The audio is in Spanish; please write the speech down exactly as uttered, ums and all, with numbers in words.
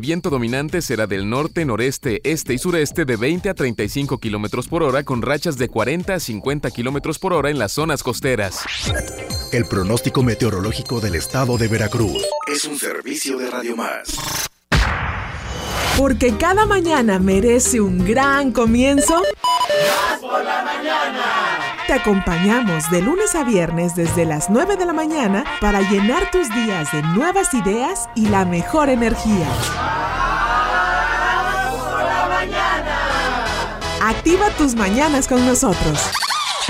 viento dominante será del norte, noreste, este y sureste de veinte a treinta y cinco kilómetros por hora con rachas de cuarenta a cincuenta kilómetros por hora en las zonas costeras. El pronóstico meteorológico del estado de Veracruz es un servicio de Radio Más. Porque cada mañana merece un gran comienzo. ¡Más por la mañana! Te acompañamos de lunes a viernes desde las nueve de la mañana para llenar tus días de nuevas ideas y la mejor energía. ¡Más por la mañana! Activa tus mañanas con nosotros.